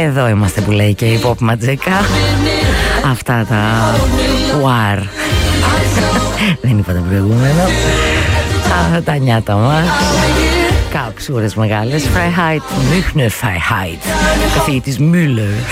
Εδώ είμαστε που λέει και η pop ματζέκα. Αυτά τα war. Δεν είπα το προηγούμενο. Τα νιάτα μας. Κάψουρες μεγάλες. Freiheit, nicht nur Freiheit. Καθηγητής Müller.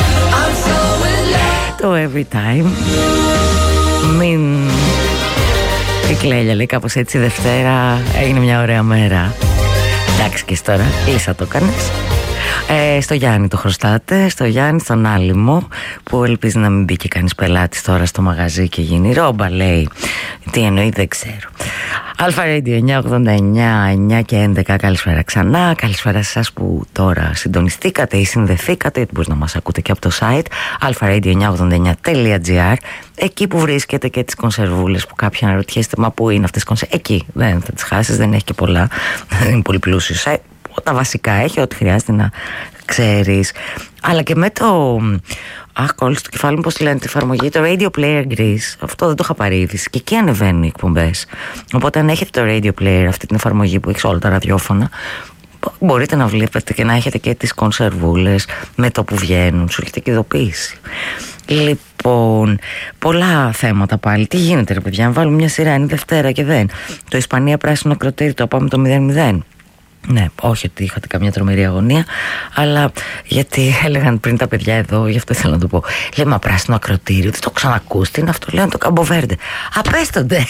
Το every time. Μην κυκλέλια, λέει, κάπως έτσι. Δευτέρα έγινε μια ωραία μέρα. Εντάξει και τώρα, ίσα το κάνεις. Στο Γιάννη το χρωστάτε, στο Γιάννη στον Άλυμο, που ελπίζει να μην μπει και κανείς πελάτης τώρα στο μαγαζί και γίνει ρόμπα, λέει. Τι εννοεί δεν ξέρω. Αλφα Radio 989, 9 και 11, καλησπέρα ξανά. Καλησπέρα σε εσάς που τώρα συντονιστήκατε ή συνδεθήκατε, γιατί μπορείτε να μας ακούτε και από το site alpha-radio989.gr. Εκεί που βρίσκεται και τις κονσερβούλες που κάποιοι αναρωτιέστε, μα πού είναι αυτές τις κονσερβούλες? Εκεί, δεν θα τις χάσεις, δεν έχει και πολλά, δεν είναι πολύ πλούσιο site. Τα βασικά έχει, ό,τι χρειάζεται να ξέρεις. Αλλά και με το... κόλλησε το κεφάλι μου, πώς λένε τη εφαρμογή, το Radio Player Greece. Αυτό δεν το είχα πάρει είδηση. Και εκεί ανεβαίνουν οι εκπομπές. Οπότε αν έχετε το Radio Player, αυτή την εφαρμογή που έχει σε όλα τα ραδιόφωνα, μπορείτε να βλέπετε και να έχετε και τις κονσερβούλες με το που βγαίνουν. Σου έχετε και ειδοποίηση. Λοιπόν, πολλά θέματα πάλι. Τι γίνεται, ρε παιδιά, αν βάλουμε μια σειρά, είναι Δευτέρα και δεν. Το Ισπανία πράσινο ακροτήρι, το πάμε το 0-0. Ναι, όχι ότι είχατε καμιά τρομερή αγωνία, αλλά γιατί έλεγαν πριν τα παιδιά εδώ, γι' αυτό ήθελα να το πω. Λέει, μα πράσινο ακροτήριο, δεν το ξανακούς, τι είναι αυτό? Λέω, το Καμποβέρντε. Απέστονται.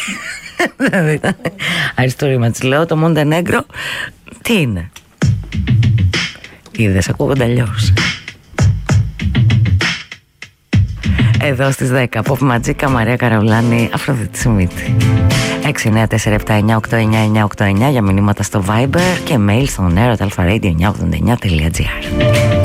Αριστό ρήμα της λέω, το Μοντενέγκρο. Τι είναι? Είδες, ακούγονται αλλιώς. Εδώ στις 10, Pop Ματζίκα, Μαρία Καραουλάνη, Αφροδίτη Σιμίτη. 694-798-9989 για μηνύματα στο Viber και mail στο nero@alpha-radio989.gr.